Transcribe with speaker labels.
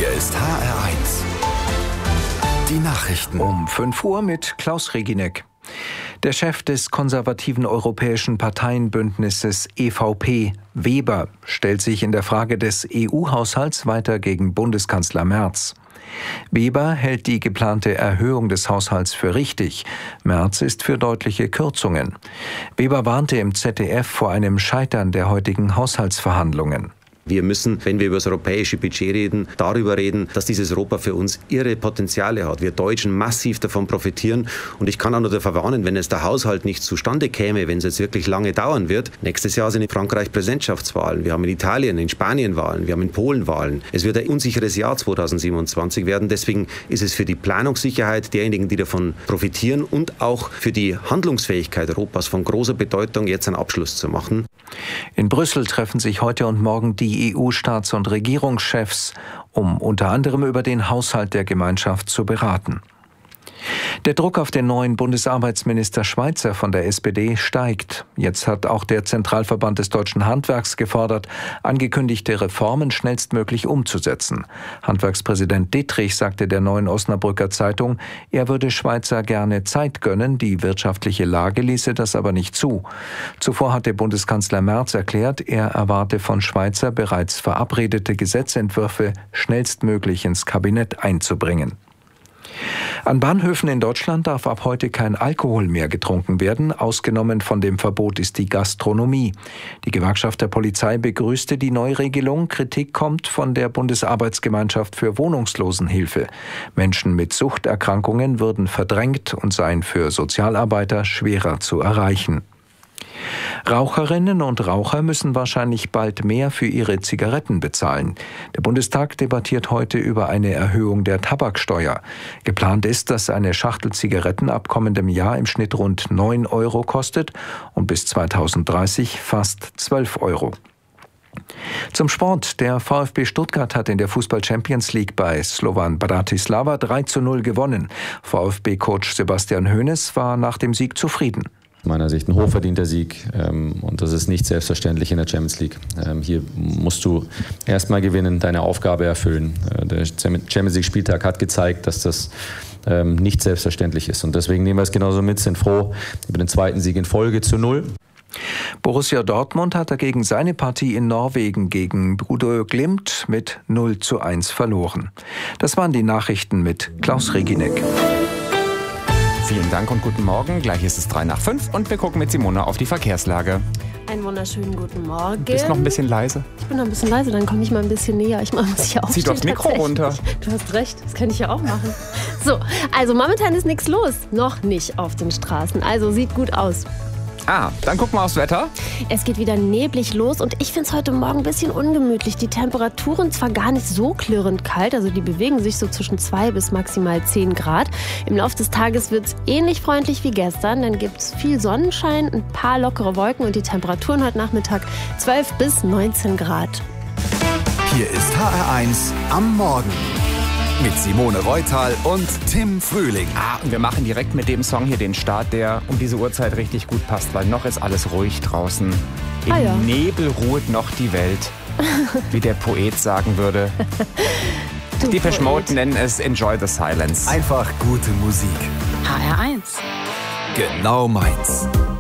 Speaker 1: Hier ist HR1. Die Nachrichten.
Speaker 2: Um 5 Uhr mit Klaus Reginek. Der Chef des konservativen europäischen Parteienbündnisses EVP, Weber, stellt sich in der Frage des EU-Haushalts weiter gegen Bundeskanzler Merz. Weber hält die geplante Erhöhung des Haushalts für richtig. Merz ist für deutliche Kürzungen. Weber warnte im ZDF vor einem Scheitern der heutigen Haushaltsverhandlungen.
Speaker 3: Wir müssen, wenn wir über das europäische Budget reden, darüber reden, dass dieses Europa für uns irre Potenziale hat. Wir Deutschen massiv davon profitieren. Und ich kann auch nur davor warnen, wenn jetzt der Haushalt nicht zustande käme, wenn es jetzt wirklich lange dauern wird. Nächstes Jahr sind in Frankreich Präsidentschaftswahlen. Wir haben in Italien, in Spanien Wahlen. Wir haben in Polen Wahlen. Es wird ein unsicheres Jahr 2027 werden. Deswegen ist es für die Planungssicherheit derjenigen, die davon profitieren und auch für die Handlungsfähigkeit Europas von großer Bedeutung, jetzt einen Abschluss zu machen.
Speaker 2: In Brüssel treffen sich heute und morgen die EU-Staats- und Regierungschefs, um unter anderem über den Haushalt der Gemeinschaft zu beraten. Der Druck auf den neuen Bundesarbeitsminister Schweizer von der SPD steigt. Jetzt hat auch der Zentralverband des deutschen Handwerks gefordert, angekündigte Reformen schnellstmöglich umzusetzen. Handwerkspräsident Dittrich sagte der Neuen Osnabrücker Zeitung, er würde Schweizer gerne Zeit gönnen, die wirtschaftliche Lage ließe das aber nicht zu. Zuvor hatte Bundeskanzler Merz erklärt, er erwarte von Schweizer bereits verabredete Gesetzentwürfe schnellstmöglich ins Kabinett einzubringen. An Bahnhöfen in Deutschland darf ab heute kein Alkohol mehr getrunken werden. Ausgenommen von dem Verbot ist die Gastronomie. Die Gewerkschaft der Polizei begrüßte die Neuregelung. Kritik kommt von der Bundesarbeitsgemeinschaft für Wohnungslosenhilfe. Menschen mit Suchterkrankungen würden verdrängt und seien für Sozialarbeiter schwerer zu erreichen. Raucherinnen und Raucher müssen wahrscheinlich bald mehr für ihre Zigaretten bezahlen. Der Bundestag debattiert heute über eine Erhöhung der Tabaksteuer. Geplant ist, dass eine Schachtel Zigaretten ab kommendem Jahr im Schnitt rund 9 Euro kostet und bis 2030 fast 12 Euro. Zum Sport. Der VfB Stuttgart hat in der Fußball-Champions League bei Slovan Bratislava 3:0 gewonnen. VfB-Coach Sebastian Hoeneß war nach dem Sieg zufrieden.
Speaker 4: Aus meiner Sicht ein hochverdienter Sieg und das ist nicht selbstverständlich in der Champions League. Hier musst du erstmal gewinnen, deine Aufgabe erfüllen. Der Champions League-Spieltag hat gezeigt, dass das nicht selbstverständlich ist und deswegen nehmen wir es genauso mit, sind froh über den zweiten Sieg in Folge zu 0.
Speaker 2: Borussia Dortmund hat dagegen seine Partie in Norwegen gegen Bodø Glimt mit 0:1 verloren. Das waren die Nachrichten mit Klaus Reginek.
Speaker 5: Vielen Dank und guten Morgen. Gleich ist es 5:03 und wir gucken mit Simone auf die Verkehrslage.
Speaker 6: Einen wunderschönen guten Morgen.
Speaker 5: Du bist noch ein bisschen leise.
Speaker 6: Ich bin noch ein bisschen leise, dann komme ich mal ein bisschen näher. Ich muss ja aufstehen.
Speaker 5: Zieh doch das Mikro runter.
Speaker 6: Du hast recht, das kann ich ja auch machen. So, also momentan ist nichts los. Noch nicht auf den Straßen. Also sieht gut aus.
Speaker 5: Dann gucken wir aufs Wetter.
Speaker 6: Es geht wieder neblig los und ich finde es heute Morgen ein bisschen ungemütlich. Die Temperaturen zwar gar nicht so klirrend kalt, also die bewegen sich so zwischen 2 bis maximal 10 Grad. Im Laufe des Tages wird es ähnlich freundlich wie gestern. Dann gibt es viel Sonnenschein, ein paar lockere Wolken und die Temperaturen heute Nachmittag 12 bis 19 Grad.
Speaker 1: Hier ist HR1 am Morgen. Mit Simone Reutal und Tim Frühling.
Speaker 5: Und wir machen direkt mit dem Song hier den Start, der um diese Uhrzeit richtig gut passt, weil noch ist alles ruhig draußen. Im Nebel ruht noch die Welt, wie der Poet sagen würde. Die Depeche Mode nennen es Enjoy the Silence.
Speaker 1: Einfach gute Musik.
Speaker 7: HR1.
Speaker 1: Genau meins.